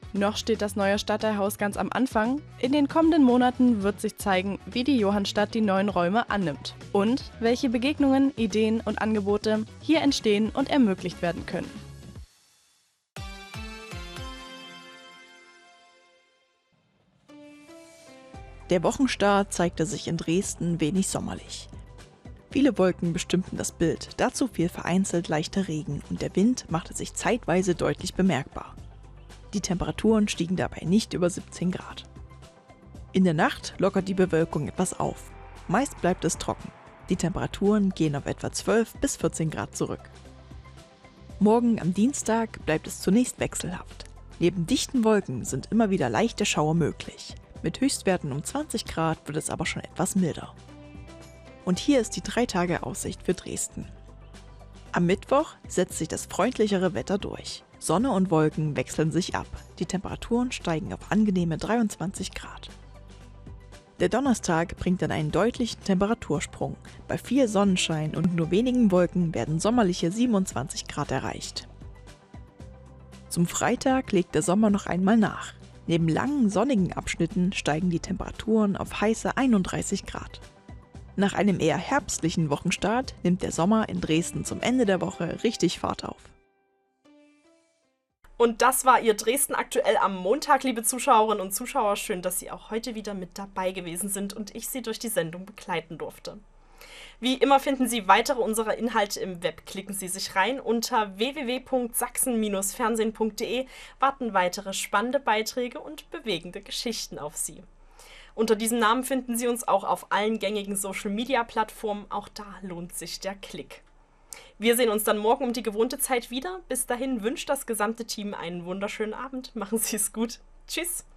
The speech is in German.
Noch steht das neue Stadtteilhaus ganz am Anfang. In den kommenden Monaten wird sich zeigen, wie die Johannstadt die neuen Räume annimmt und welche Begegnungen, Ideen und Angebote hier entstehen und ermöglicht werden können. Der Wochenstart zeigte sich in Dresden wenig sommerlich. Viele Wolken bestimmten das Bild, dazu fiel vereinzelt leichter Regen und der Wind machte sich zeitweise deutlich bemerkbar. Die Temperaturen stiegen dabei nicht über 17 Grad. In der Nacht lockert die Bewölkung etwas auf. Meist bleibt es trocken. Die Temperaturen gehen auf etwa 12 bis 14 Grad zurück. Morgen am Dienstag bleibt es zunächst wechselhaft. Neben dichten Wolken sind immer wieder leichte Schauer möglich. Mit Höchstwerten um 20 Grad wird es aber schon etwas milder. Und hier ist die 3-Tage-Aussicht für Dresden. Am Mittwoch setzt sich das freundlichere Wetter durch. Sonne und Wolken wechseln sich ab. Die Temperaturen steigen auf angenehme 23 Grad. Der Donnerstag bringt dann einen deutlichen Temperatursprung. Bei viel Sonnenschein und nur wenigen Wolken werden sommerliche 27 Grad erreicht. Zum Freitag legt der Sommer noch einmal nach. Neben langen sonnigen Abschnitten steigen die Temperaturen auf heiße 31 Grad. Nach einem eher herbstlichen Wochenstart nimmt der Sommer in Dresden zum Ende der Woche richtig Fahrt auf. Und das war Ihr Dresden aktuell am Montag, liebe Zuschauerinnen und Zuschauer. Schön, dass Sie auch heute wieder mit dabei gewesen sind und ich Sie durch die Sendung begleiten durfte. Wie immer finden Sie weitere unserer Inhalte im Web. Klicken Sie sich rein. Unter www.sachsen-fernsehen.de warten weitere spannende Beiträge und bewegende Geschichten auf Sie. Unter diesem Namen finden Sie uns auch auf allen gängigen Social-Media-Plattformen. Auch da lohnt sich der Klick. Wir sehen uns dann morgen um die gewohnte Zeit wieder. Bis dahin wünscht das gesamte Team einen wunderschönen Abend. Machen Sie es gut. Tschüss.